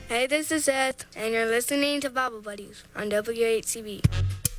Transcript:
Hey, this is Seth, and you're listening to Bible Buddies on WHCB.